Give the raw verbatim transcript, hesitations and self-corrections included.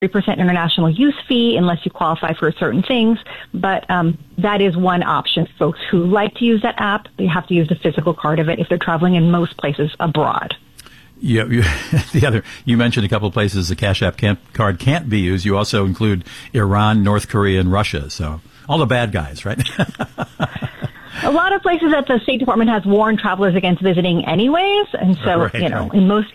three percent international use fee unless you qualify for certain things. But um, that is one option. Folks who like to use that app, they have to use the physical card of it if they're traveling in most places abroad. Yeah, you, the other, you mentioned a couple of places the Cash App can't, card can't be used. You also include Iran, North Korea, and Russia. So all the bad guys, right? A lot of places that the State Department has warned travelers against visiting anyways. And so, right, you know, right. in most